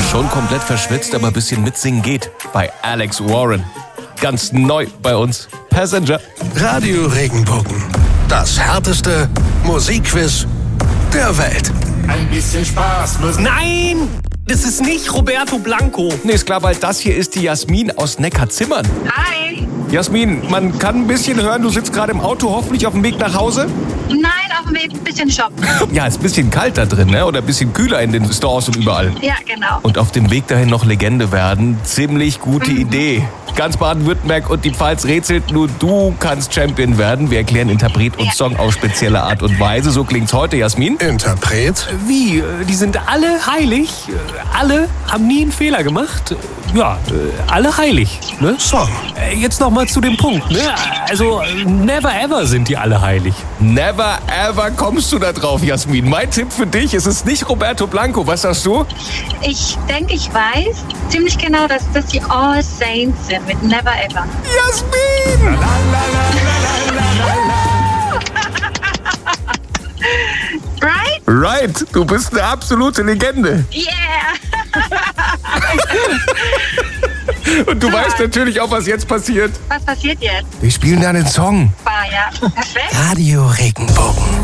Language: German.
Schon komplett verschwitzt, aber ein bisschen mitsingen geht. Bei Alex Warren. Ganz neu bei uns. Passenger. Radio Regenbogen. Das härteste Musikquiz der Welt. Ein bisschen Spaß muss. Nein! Das ist nicht Roberto Blanco. Nee, ist klar, weil das hier ist die Jasmin aus Neckarzimmern. Hi. Jasmin, man kann ein bisschen hören, du sitzt gerade im Auto, hoffentlich auf dem Weg nach Hause. Nein, auf dem Weg ein bisschen shoppen. Ja, ist ein bisschen kalt da drin, ne? Oder ein bisschen kühler in den Stores und überall. Ja, genau. Und auf dem Weg dahin noch Legende werden. Ziemlich gute Idee. Ganz Baden-Württemberg und die Pfalz rätselt, nur du kannst Champion werden. Wir erklären Interpret und Song auf spezielle Art und Weise. So klingt's heute, Jasmin. Interpret? Wie? Die sind alle heilig? Alle haben nie einen Fehler gemacht? Ja, alle heilig, ne? Song. Jetzt noch mal zu dem Punkt, ne? Also, never ever sind die alle heilig. Never ever kommst du da drauf, Jasmin. Mein Tipp für dich, es ist nicht Roberto Blanco. Was sagst du? Ich denke, ich weiß ziemlich genau, dass das die All Saints sind mit Never Ever. Jasmin! Right? Right, du bist eine absolute Legende. Yeah! Und du weißt natürlich auch, was jetzt passiert. Was passiert jetzt? Wir spielen deinen Song. War ja perfekt. Radio Regenbogen.